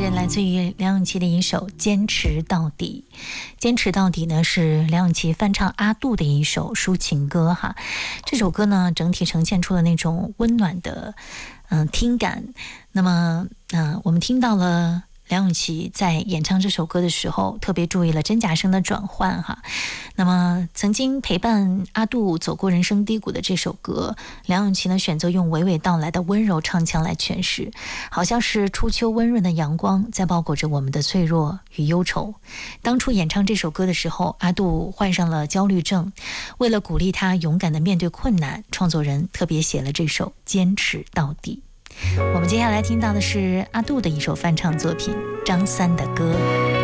是来自于梁咏琪的一首《坚持到底》。坚持到底呢是梁咏琪翻唱阿杜的一首抒情歌哈。这首歌呢整体呈现出了那种温暖的听感。那么我们听到了梁咏琪在演唱这首歌的时候特别注意了真假声的转换哈。那么曾经陪伴阿杜走过人生低谷的这首歌，梁咏琪呢选择用娓娓道来的温柔唱腔来诠释，好像是初秋温润的阳光在包裹着我们的脆弱与忧愁。当初演唱这首歌的时候，阿杜患上了焦虑症，为了鼓励他勇敢地面对困难，创作人特别写了这首《坚持到底》。我们接下来听到的是阿杜的一首翻唱作品张三的歌。